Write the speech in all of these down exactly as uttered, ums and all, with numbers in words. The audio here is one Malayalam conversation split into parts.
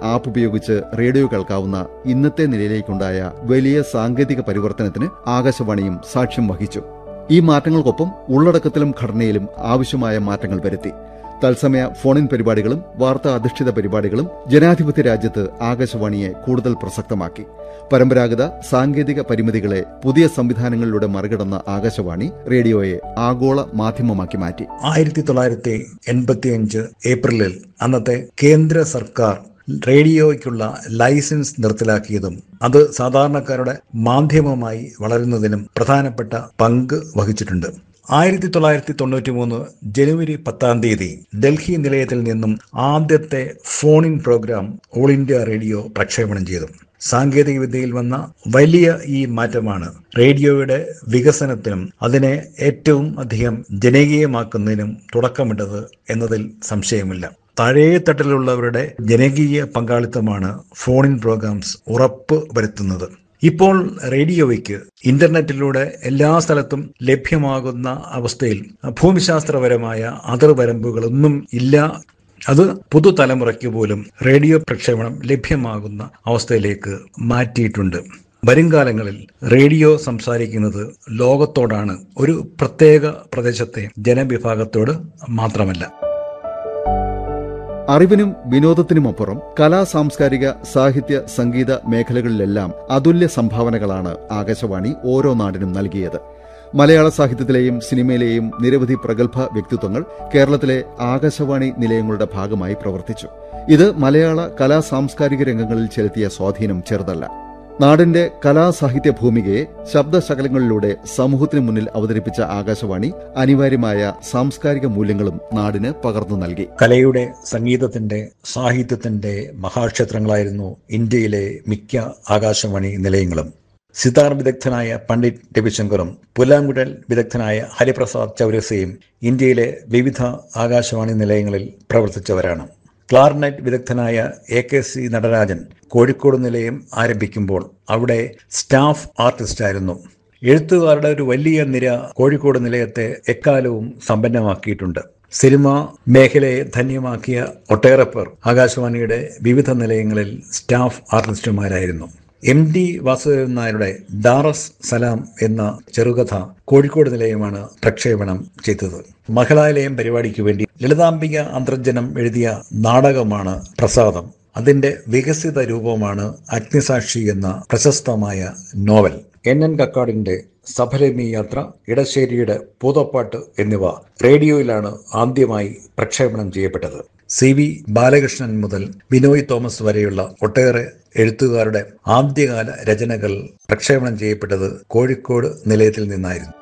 ആപ്പ് ഉപയോഗിച്ച് റേഡിയോ കേൾക്കാവുന്ന ഇന്നത്തെ നിലയിലേക്കുണ്ടായ വലിയ സാങ്കേതിക പരിവർത്തനത്തിന് ആകാശവാണിയും സാക്ഷ്യം വഹിച്ചു. ഈ മാറ്റങ്ങൾക്കൊപ്പം ഉള്ളടക്കത്തിലും ഘടനയിലും ആവശ്യമായ മാറ്റങ്ങൾ വരുത്തി. തത്സമയ ഫോണിൻ പരിപാടികളും വാർത്താ അധിഷ്ഠിത പരിപാടികളും ജനാധിപത്യ രാജ്യത്ത് ആകാശവാണിയെ കൂടുതൽ പ്രസക്തമാക്കി. പരമ്പരാഗത സാങ്കേതിക പരിമിതികളെ പുതിയ സംവിധാനങ്ങളിലൂടെ മറികടന്ന ആകാശവാണി റേഡിയോയെ ആഗോള മാധ്യമമാക്കി മാറ്റി. ആയിരത്തി തൊള്ളായിരത്തി എൺപത്തിയഞ്ച് ഏപ്രിലിൽ അന്നത്തെ കേന്ദ്ര സർക്കാർ റേഡിയോയ്ക്കുള്ള ലൈസൻസ് നിർത്തലാക്കിയതും അത് സാധാരണക്കാരുടെ മാധ്യമമായി വളരുന്നതിനും പ്രധാനപ്പെട്ട പങ്ക് വഹിച്ചിട്ടുണ്ട്. ആയിരത്തി തൊള്ളായിരത്തി തൊണ്ണൂറ്റി മൂന്ന് ജനുവരി പത്താം തീയതി ഡൽഹി നിലയത്തിൽ നിന്നും ആദ്യത്തെ ഫോണിൻ പ്രോഗ്രാം ഓൾ ഇന്ത്യ റേഡിയോ പ്രക്ഷേപണം ചെയ്തു. സാങ്കേതിക വിദ്യയിൽ വന്ന വലിയ ഈ മാറ്റമാണ് റേഡിയോയുടെ വികസനത്തിനും അതിനെ ഏറ്റവും അധികം ജനകീയമാക്കുന്നതിനും തുടക്കമിട്ടത് എന്നതിൽ സംശയമില്ല. താഴേത്തട്ടിലുള്ളവരുടെ ജനകീയ പങ്കാളിത്തമാണ് ഫോണിൻ പ്രോഗ്രാംസ് ഉറപ്പ് വരുത്തുന്നത്. ഇപ്പോൾ റേഡിയോയ്ക്ക് ഇന്റർനെറ്റിലൂടെ എല്ലാ സ്ഥലത്തും ലഭ്യമാകുന്ന അവസ്ഥയിൽ ഭൂമിശാസ്ത്രപരമായ അതിർവരമ്പുകളൊന്നും ഇല്ല. അത് പുതുതലമുറയ്ക്ക് പോലും റേഡിയോ പ്രക്ഷേപണം ലഭ്യമാകുന്ന അവസ്ഥയിലേക്ക് മാറ്റിയിട്ടുണ്ട്. വരുംകാലങ്ങളിൽ റേഡിയോ സംസാരിക്കുന്നത് ലോകത്തോടാണ്, ഒരു പ്രത്യേക പ്രദേശത്തെ ജനവിഭാഗത്തോട് മാത്രമല്ല. അറിവിനും വിനോദത്തിനുമപ്പുറം കലാ സാംസ്കാരിക സാഹിത്യ സംഗീത മേഖലകളിലെല്ലാം അതുല്യ സംഭാവനകളാണ് ആകാശവാണി ഓരോ നാടിനും നൽകിയത്. മലയാള സാഹിത്യത്തിലെയും സിനിമയിലെയും നിരവധി പ്രഗത്ഭ വ്യക്തിത്വങ്ങൾ കേരളത്തിലെ ആകാശവാണി നിലയങ്ങളുടെ ഭാഗമായി പ്രവർത്തിച്ചു. ഇത് മലയാള കലാ സാംസ്കാരിക രംഗങ്ങളിൽ ചെലുത്തിയ സ്വാധീനം ചെറുതല്ല. നാടിന്റെ കലാസാഹിത്യ ഭൂമികയെ ശബ്ദശകലങ്ങളിലൂടെ സമൂഹത്തിന് മുന്നിൽ അവതരിപ്പിച്ച ആകാശവാണി അനിവാര്യമായ സാംസ്കാരിക മൂല്യങ്ങളും നാടിന് പകർന്നു നൽകി. കലയുടെ, സംഗീതത്തിന്റെ, സാഹിത്യത്തിന്റെ മഹാക്ഷേത്രങ്ങളായിരുന്നു ഇന്ത്യയിലെ മിക്ക ആകാശവാണി നിലയങ്ങളും. സിതാർ വിദഗ്ധനായ പണ്ഡിറ്റ് രവിശങ്കറും പുലാങ്കുഴൽ വിദഗ്ധനായ ഹരിപ്രസാദ് ചൗരസിയും ഇന്ത്യയിലെ വിവിധ ആകാശവാണി നിലയങ്ങളിൽ പ്രവർത്തിച്ചവരാണ്. ക്ലാർനെറ്റ് വിദഗ്ധനായ A K C Natarajan Kozhikode നിലയം ആരംഭിക്കുമ്പോൾ അവിടെ സ്റ്റാഫ് ആർട്ടിസ്റ്റായിരുന്നു. എഴുത്തുകാരുടെ ഒരു വലിയ നിര കോഴിക്കോട് നിലയത്തെ എക്കാലവും സമ്പന്നമാക്കിയിട്ടുണ്ട്. സിനിമാ മേഖലയെ ധന്യമാക്കിയ ഒട്ടേറെ പേർ ആകാശവാണിയുടെ വിവിധ നിലയങ്ങളിൽ സ്റ്റാഫ് ആർട്ടിസ്റ്റുമാരായിരുന്നു. എം ടി വാസുദേവൻ നായരുടെ ദാറസ് സലാം എന്ന ചെറുകഥ കോഴിക്കോട് നിലയമാണ് പ്രക്ഷേപണം ചെയ്തത്. മഹിളാലയം പരിപാടിക്ക് വേണ്ടി ലളിതാംബിക അന്തർജനം എഴുതിയ നാടകമാണ് പ്രസാദം. അതിന്റെ വികസിത രൂപമാണ് അഗ്നിസാക്ഷി എന്ന പ്രശസ്തമായ നോവൽ. എൻ എൻ കക്കാടിന്റെ സഫലമീ യാത്ര, ഇടശ്ശേരിയുടെ പൂതപ്പാട്ട് എന്നിവ റേഡിയോയിലാണ് ആദ്യമായി പ്രക്ഷേപണം ചെയ്യപ്പെട്ടത്. സി വി ബാലകൃഷ്ണൻ മുതൽ ബിനോയ് തോമസ് വരെയുള്ള ഒട്ടേറെ എഴുത്തുകാരുടെ ആദ്യകാല രചനകൾ പ്രക്ഷേപണം ചെയ്യപ്പെട്ടത് കോഴിക്കോട് നിലയത്തിൽ നിന്നായിരുന്നു.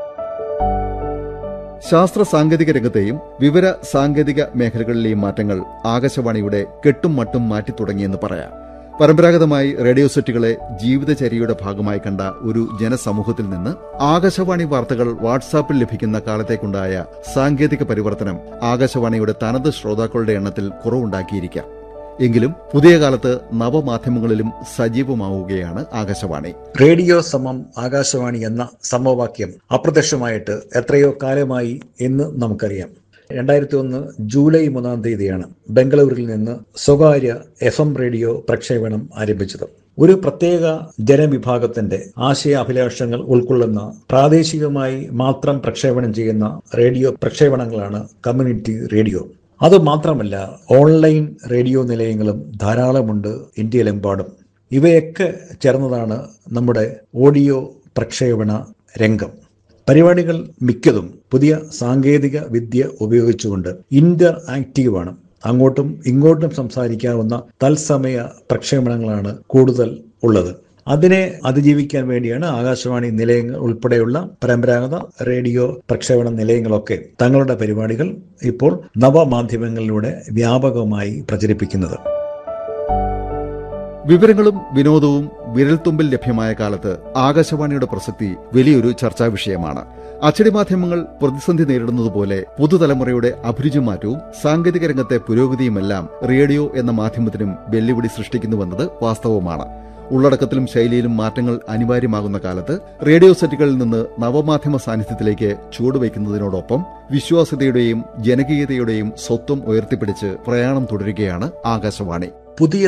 ശാസ്ത്ര സാങ്കേതിക രംഗത്തെയും വിവര സാങ്കേതിക മേഖലകളിലെയും മാറ്റങ്ങൾ ആകാശവാണിയുടെ കെട്ടും മട്ടും മാറ്റിത്തുടങ്ങിയെന്ന് പറയാം. പരമ്പരാഗതമായി റേഡിയോ സെറ്റുകളെ ജീവിതചര്യയുടെ ഭാഗമായി കണ്ട ഒരു ജനസമൂഹത്തിൽ നിന്ന് ആകാശവാണി വാർത്തകൾ വാട്സാപ്പിൽ ലഭിക്കുന്ന കാലത്തേക്കുണ്ടായ സാങ്കേതിക പരിവർത്തനം ആകാശവാണിയുടെ തനത് ശ്രോതാക്കളുടെ എണ്ണത്തിൽ കുറവുണ്ടാക്കിയിരിക്കാം. എങ്കിലും പുതിയ കാലത്ത് നവമാധ്യമങ്ങളിലും സജീവമാവുകയാണ് ആകാശവാണി. റേഡിയോ സമം ആകാശവാണി എന്ന സമവാക്യം അപ്രത്യക്ഷമായിട്ട് എത്രയോ കാലമായി എന്ന് നമുക്കറിയാം. രണ്ടായിരത്തി ഒന്ന് ജൂലൈ മൂന്നാം തീയതിയാണ് ബംഗളൂരിൽ നിന്ന് സ്വകാര്യ എഫ് എം റേഡിയോ പ്രക്ഷേപണം ആരംഭിച്ചത്. ഒരു പ്രത്യേക ജനവിഭാഗത്തിന്റെ ആശയാഭിലാഷങ്ങൾ ഉൾക്കൊള്ളുന്ന പ്രാദേശികമായി മാത്രം പ്രക്ഷേപണം ചെയ്യുന്ന റേഡിയോ പ്രക്ഷേപണങ്ങളാണ് കമ്മ്യൂണിറ്റി റേഡിയോ. അതുമാത്രമല്ല, ഓൺലൈൻ റേഡിയോ നിലയങ്ങളും ധാരാളമുണ്ട് ഇന്ത്യയിലെമ്പാടും. ഇവയൊക്കെ ചേർന്നതാണ് നമ്മുടെ ഓഡിയോ പ്രക്ഷേപണ രംഗം. പരിപാടികൾ മിക്കതും പുതിയ സാങ്കേതിക വിദ്യ ഉപയോഗിച്ചുകൊണ്ട് ഇന്റർ ആക്റ്റീവാണ്. അങ്ങോട്ടും ഇങ്ങോട്ടും സംസാരിക്കാവുന്ന തത്സമയ പ്രക്ഷേപണങ്ങളാണ് കൂടുതൽ ഉള്ളത്. അതിനെ അതിജീവിക്കാൻ വേണ്ടിയാണ് ആകാശവാണി നിലയങ്ങൾ ഉൾപ്പെടെയുള്ള പരമ്പരാഗത റേഡിയോ പ്രക്ഷേപണ നിലയങ്ങളൊക്കെ തങ്ങളുടെ പരിപാടികൾ ഇപ്പോൾ നവമാധ്യമങ്ങളിലൂടെ വ്യാപകമായി പ്രചരിപ്പിക്കുന്നത്. വിവരങ്ങളും വിനോദവും വിരൽത്തുമ്പിൽ ലഭ്യമായ കാലത്ത് ആകാശവാണിയുടെ പ്രസക്തി വലിയൊരു ചർച്ചാ വിഷയമാണ്. അച്ചടി മാധ്യമങ്ങൾ പ്രതിസന്ധി നേരിടുന്നതുപോലെ പുതുതലമുറയുടെ അഭിരുചിമാറ്റവും സാങ്കേതിക രംഗത്തെ പുരോഗതിയുമെല്ലാം റേഡിയോ എന്ന മാധ്യമത്തിനും വെല്ലുവിളി സൃഷ്ടിക്കുന്നുവെന്നത് വാസ്തവമാണ്. ഉള്ളടക്കത്തിലും ശൈലിയിലും മാറ്റങ്ങൾ അനിവാര്യമാകുന്ന കാലത്ത് റേഡിയോ സെറ്റുകളിൽ നിന്ന് നവമാധ്യമ സാന്നിധ്യത്തിലേക്ക് ചുവടുവയ്ക്കുന്നതിനോടൊപ്പം വിശ്വാസ്യതയുടെയും ജനകീയതയുടെയും സ്വത്വം ഉയർത്തിപ്പിടിച്ച് പ്രയാണം തുടരുകയാണ് ആകാശവാണി. പുതിയ